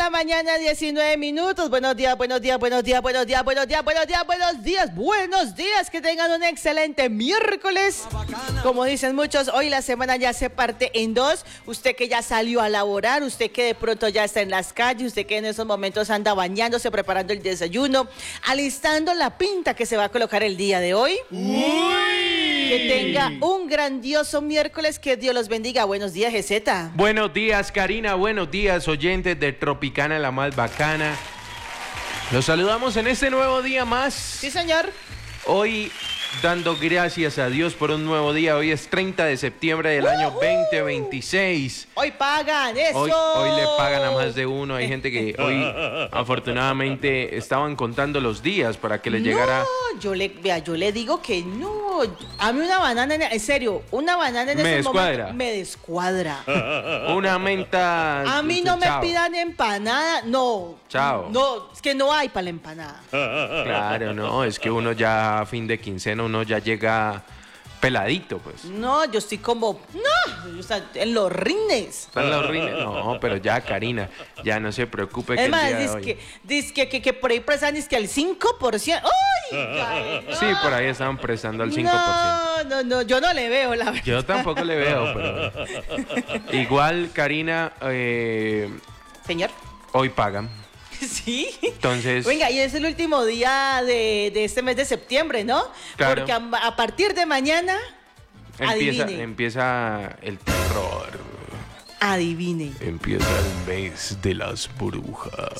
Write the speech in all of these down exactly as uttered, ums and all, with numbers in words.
la mañana, diecinueve minutos. Buenos días, buenos días, buenos días, buenos días, buenos días, buenos días, buenos días, buenos días. Que tengan un excelente miércoles. Como dicen muchos, hoy la semana ya se parte en dos. Usted que ya salió a laborar, usted que de pronto ya está en las calles, usted que en esos momentos anda bañándose, preparando el desayuno, alistando la pinta que se va a colocar el día de hoy. ¡Uy! Que tenga un grandioso miércoles, que Dios los bendiga. Buenos días, G Z. Buenos días, Karina. Buenos días, oyentes de Tropicana, la más bacana. Los saludamos en este nuevo día más. Sí, señor. Hoy, dando gracias a Dios por un nuevo día. Hoy es treinta de septiembre del uh-huh. año veinte veintiséis. Hoy pagan, eso. Hoy, hoy le pagan a más de uno. Hay gente que hoy, afortunadamente, estaban contando los días para que le llegara. No, yo le, vea, yo le digo que no. A mí una banana, en, en serio, una banana en me ese descuadra. momento me descuadra. Una menta. A mí no chao. me pidan empanada, no. Chao. No, es que no hay para la empanada. Claro, no, es que uno ya a fin de quincena, uno ya llega peladito, pues. No, yo estoy como, no, yo estoy en los rines. ¿Están en los rines? No, pero ya, Karina, ya no se preocupe que es el más, día de dice hoy... que, dice que, que, que por ahí prestan, dice que al cinco por ciento. ¡Uy! Ay, no. Sí, por ahí estaban prestando al cinco por ciento. No, no, no, yo no le veo la verdad. Yo tampoco le veo, pero... Igual, Karina, eh... Señor. Hoy pagan. Sí. Entonces. Venga, y es el último día de, de este mes de septiembre, ¿no? Claro. Porque a, a partir de mañana. Empieza, adivine. empieza el terror. Adivine. Empieza el mes de las brujas.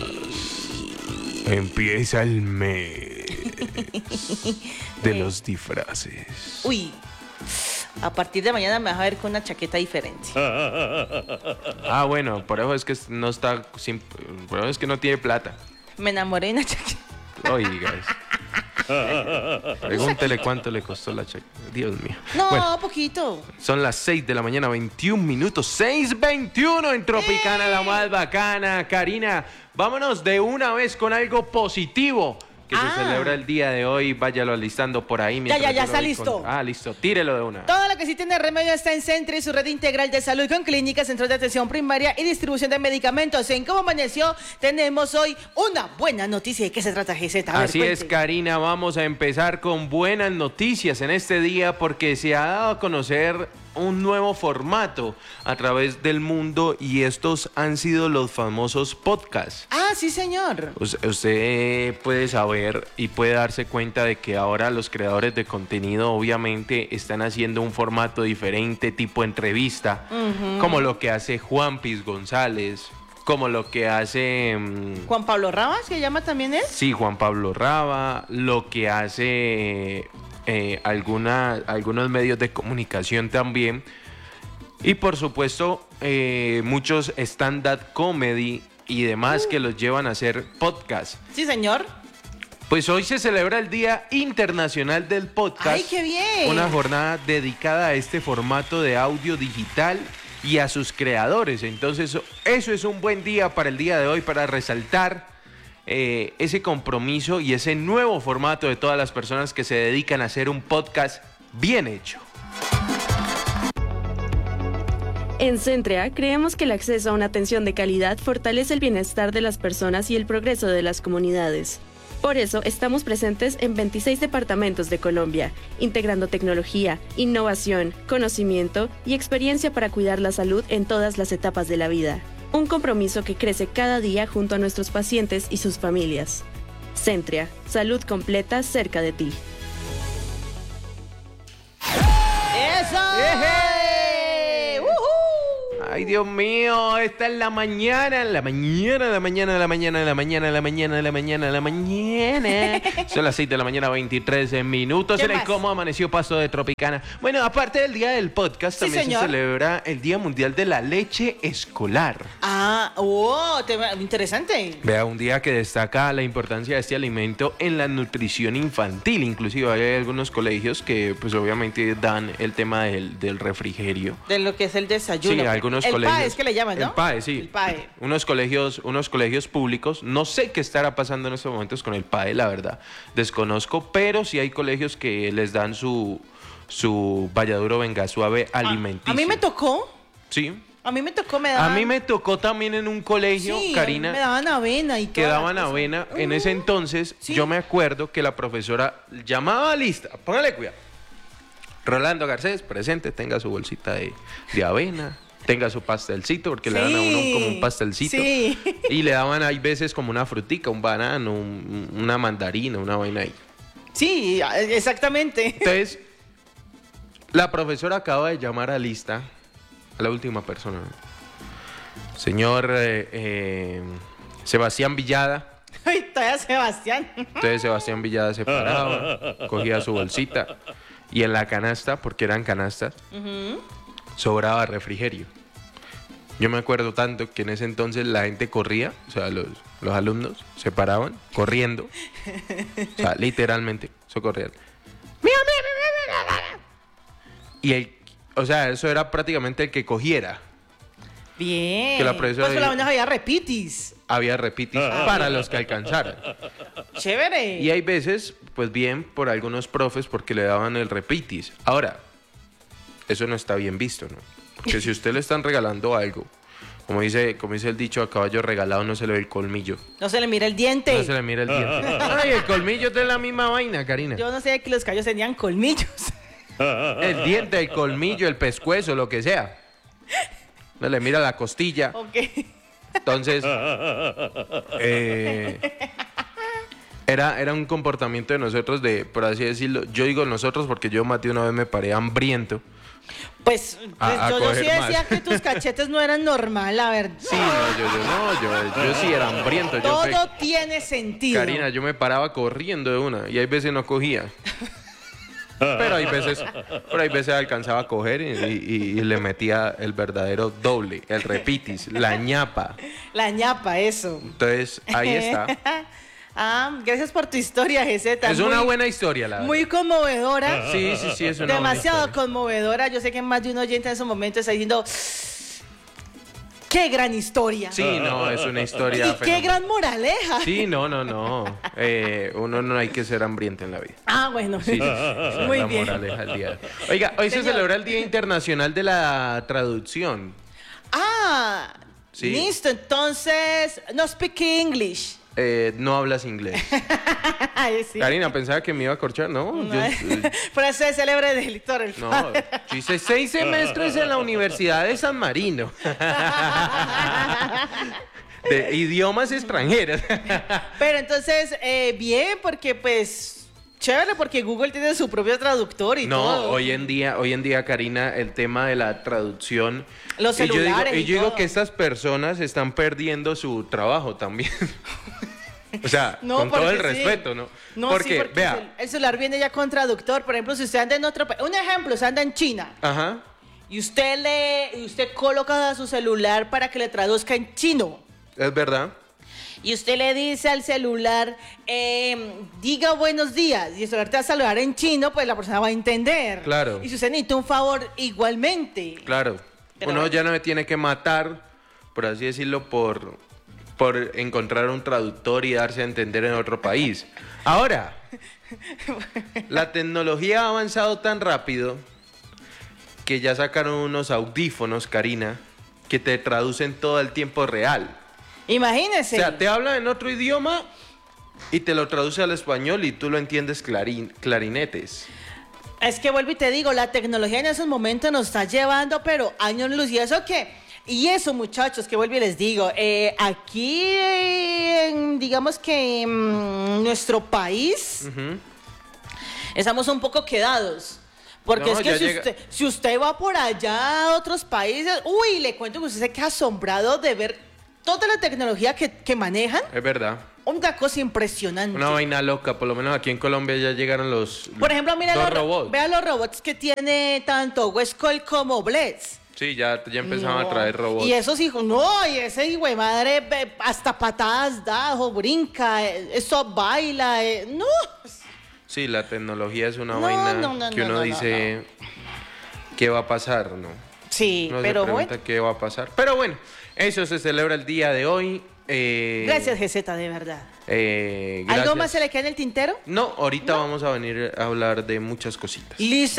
Sí. Empieza el mes de los disfraces. Uy. A partir de mañana me vas a ver con una chaqueta diferente. Ah, bueno, por eso es que no está, sin, por eso es que no tiene plata. Me enamoré de una chaqueta. Oiga, pregúntele cuánto le costó la chaqueta. Dios mío. No, bueno, poquito. Son las seis de la mañana, veintiún minutos. seis veintiuno en Tropicana, ¡eh! La más bacana. Karina, vámonos de una vez con algo positivo que ah. se celebra el día de hoy. Váyalo alistando por ahí. Ya, ya, ya está listo. Con... Ah, listo. Tírelo de una. Todo lo que sí tiene remedio está en Centri, su red integral de salud con clínicas, centros de atención primaria y distribución de medicamentos. En Cómo Amaneció tenemos hoy una buena noticia. ¿De qué se trata, G Z? Así es, Karina. Vamos a empezar con buenas noticias en este día porque se ha dado a conocer un nuevo formato a través del mundo y estos han sido los famosos podcasts. Ah, sí, señor. Usted puede saber y puede darse cuenta de que ahora los creadores de contenido obviamente están haciendo un formato diferente, tipo entrevista, uh-huh. como lo que hace Juan Piz González, como lo que hace... Um, ¿Juan Pablo Raba se llama también él? Sí, Juan Pablo Raba, lo que hace... Eh, alguna, algunos medios de comunicación también y por supuesto eh, muchos stand-up comedy y demás uh. que los llevan a hacer podcast. Sí, señor. Pues hoy se celebra el Día Internacional del Podcast. ¡Ay, qué bien! Una jornada dedicada a este formato de audio digital y a sus creadores. Entonces eso es un buen día para el día de hoy para resaltar Eh, ese compromiso y ese nuevo formato de todas las personas que se dedican a hacer un podcast bien hecho. En Centrea creemos que el acceso a una atención de calidad fortalece el bienestar de las personas y el progreso de las comunidades. Por eso estamos presentes en veintiséis departamentos de Colombia, integrando tecnología, innovación, conocimiento y experiencia para cuidar la salud en todas las etapas de la vida. Un compromiso que crece cada día junto a nuestros pacientes y sus familias. Centria, salud completa cerca de ti. ¡Eso! ¡Eje! ¡Uh-huh! ¡Ay, Dios mío! Esta es la mañana, la mañana, la mañana, la mañana, la mañana, la mañana, la mañana, la mañana. Son las seis de la mañana, veintitrés minutos. En el Cómo Amaneció Paso de Tropicana. Bueno, aparte del día del podcast, sí, también señor. Se celebra el Día Mundial de la Leche Escolar. Ah, oh, tema interesante. Vea, un día que destaca la importancia de este alimento en la nutrición infantil. Inclusive hay algunos colegios que, pues obviamente, dan el tema del, del refrigerio. De lo que es el desayuno. Sí, algunos el colegios. El P A E es que le llaman, ¿no? El P A E, sí. El P A E. Unos colegios, unos colegios públicos. No sé qué estará pasando en estos momentos con el P A E, la verdad. Desconozco, pero sí hay colegios que les dan su, su Valladuro Venga Suave alimenticio. A, a mí me tocó. Sí. A A mí me tocó, me daban... A mí me tocó también en un colegio, sí, Karina. me daban avena y todo. Que daban avena. Uh, en ese entonces, ¿sí? Yo me acuerdo que la profesora llamaba lista. Póngale cuidado. Rolando Garcés, presente, tenga su bolsita de, de avena, tenga su pastelcito, porque sí, le dan a uno como un pastelcito. Sí. Y le daban, hay veces, como una frutica, un banano, un, una mandarina, una vaina ahí. Sí, exactamente. Entonces, la profesora acaba de llamar a lista a la última persona. Señor eh, eh, Sebastián Villada. Ay, todavía Sebastián. Entonces Sebastián Villada se paraba, cogía su bolsita y en la canasta, porque eran canastas, uh-huh, sobraba refrigerio. Yo me acuerdo tanto que en ese entonces la gente corría, o sea, los, los alumnos se paraban corriendo, o sea, literalmente, eso corrían. Y el, o sea, eso era prácticamente el que cogiera. Bien. Que la profesora pues por lo menos había repitis. Había repitis para los que alcanzaran. Chévere. Y hay veces, pues bien, por algunos profes porque le daban el repitis. Ahora, eso no está bien visto, ¿no? Porque si usted le están regalando algo, como dice, como dice el dicho, a caballo regalado no se le ve el colmillo. No se le mira el diente. No se le mira el diente. Ay, el colmillo es la misma vaina, Karina. Yo no sabía que los caballos tenían colmillos. El diente, el colmillo, el pescuezo, lo que sea. No le mira la costilla. Ok. Entonces, eh, era, era un comportamiento de nosotros de, por así decirlo, yo digo nosotros porque yo, Mati, una vez me paré hambriento. Pues, pues a, a yo, yo sí decía más. que tus cachetes no eran normal, la verdad. Sí, no, yo, yo no, yo, yo sí era hambriento. Todo yo fe... tiene sentido. Karina, yo me paraba corriendo de una y hay veces no cogía. Pero hay veces, pero hay veces alcanzaba a coger y, y, y le metía el verdadero doble, el repitis, la ñapa. La ñapa, eso. Entonces, ahí está. Ah, gracias por tu historia, G Z. Es muy, una buena historia, la verdad. Muy conmovedora. Sí, sí, sí, es una demasiado buena conmovedora. Yo sé que más de un oyente en esos momentos está diciendo... ¡Qué gran historia! Sí, no, es una historia... Y qué gran moraleja. Sí, no, no, no. Eh, uno no hay que ser hambriento en la vida. Ah, bueno. Sí, sí, muy la bien. Moraleja del día. Oiga, hoy Señor. se celebra el Día Internacional de la Traducción. Ah, sí. Listo. Entonces, no speak English. Eh, no hablas inglés. Sí. Karina, pensaba que me iba a corchar, ¿no? no yo, eh, Por eso se celebra el Héctor. El no, yo hice seis semestres en la Universidad de San Marino. De idiomas extranjeros. Pero entonces, eh, bien, porque pues... Chévere, porque Google tiene su propio traductor y no, todo. No, hoy en día, hoy en día, Karina, el tema de la traducción... Los celulares y yo digo, y y yo digo todo. que estas personas están perdiendo su trabajo también. O sea, no, con todo el sí. respeto, ¿no? No, porque, sí, porque vea... el celular viene ya con traductor. Por ejemplo, si usted anda en otro país... Un ejemplo, usted anda en China. Ajá. Y usted le... Y usted coloca su celular para que le traduzca en chino. Es verdad. Y usted le dice al celular, eh, diga buenos días, y el celular te va a saludar en chino, pues la persona va a entender. Claro. Y si usted necesita un favor, igualmente. Claro. Pero uno ya no me tiene que matar, por así decirlo, por, por encontrar un traductor y darse a entender en otro país. Ahora, la tecnología ha avanzado tan rápido que ya sacaron unos audífonos, Karina, que te traducen todo el tiempo real. Imagínese. O sea, te habla en otro idioma y te lo traduce al español y tú lo entiendes clarín, clarinetes. Es que vuelvo y te digo, la tecnología en esos momentos nos está llevando, pero años luz. ¿Y eso qué? Y eso, muchachos, que vuelvo y les digo, eh, aquí, eh, digamos que en nuestro país, uh-huh. estamos un poco quedados. Porque no, es que si usted, si usted va por allá a otros países, uy, le cuento que usted se queda asombrado de ver toda la tecnología que, que manejan. Es verdad. Una cosa impresionante. Una vaina loca. Por lo menos aquí en Colombia ya llegaron los, los Por ejemplo, mira dos los robots. Vea los robots que tiene tanto Westcol como Blitz. Sí, ya, ya empezaban no. a traer robots. Y esos hijos, no, y ese hijo de madre hasta patadas da, o brinca, eso baila, eh, no. Sí, la tecnología es una no, vaina no, no, que uno no, no, dice, no, no. ¿qué va a pasar? No. Sí, uno pero se pregunta bueno. qué va a pasar. Pero bueno, eso se celebra el día de hoy. Eh, gracias, G Z, de verdad. Eh, ¿Algo más se le queda en el tintero? No, ahorita ¿No? vamos a venir a hablar de muchas cositas. Listo.